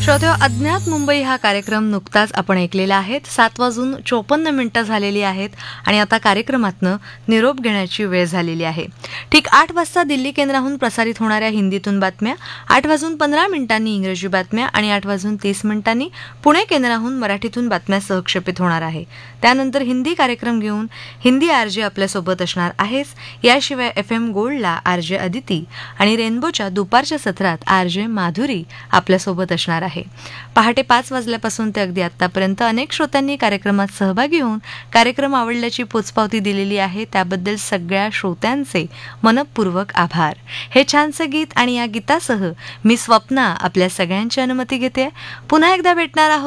श्रोत्यो, अज्ञात मुंबई हा कार्यक्रम नुकताच आपण ऐकलेला आहे. 7:54 झालेली आहेत आणि आता कार्यक्रमातनं निरोप घेण्याची वेळ झालेली आहे. ठीक 8 वाजता दिल्ली केंद्राहून प्रसारित होणाऱ्या हिंदीतून बातम्या, 8:15 इंग्रजी बातम्या आणि 8:30 पुणे केंद्राहून मराठीतून बातम्या सहक्षेपित होणार आहे. त्यानंतर हिंदी कार्यक्रम घेऊन हिंदी आरजे आपल्यासोबत असणार आहेच. याशिवाय FM गोल्डला आरजे अदिती आणि रेनबोच्या दुपारच्या सत्रात आरजे माधुरी आपल्यासोबत असणार आहे. पहाटे 5 वाजल्यापासून ते अगदी आतापर्यंत अनेक श्रोत्यांनी कार्यक्रमात सहभागी होऊन कार्यक्रम आवडल्याची पोचपावती दिलेली आहे. त्याबद्दल सगळ्या श्रोत्यांचे मनपूर्वक आभार. हे छानसे गीत आणि या गीतासह मी स्वप्ना आपल्या सगळ्यांची अनुमती घेते. पुन्हा एकदा भेटणार आहोत